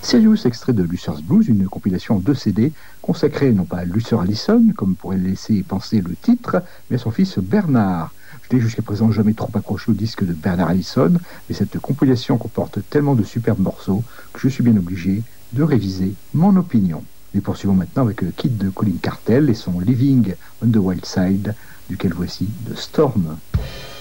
Sirius, extrait de Lucer's Blues, une compilation de CD consacrée non pas à Luther Allison, comme pourrait laisser penser le titre, mais à son fils Bernard. Je n'ai jusqu'à présent jamais trop accroché au disque de Bernard Allison, mais cette compilation comporte tellement de superbes morceaux que je suis bien obligé de réviser mon opinion. Nous poursuivons maintenant avec le Kid de Colin Cartel et son Living on the Wild Side, duquel voici The Storm.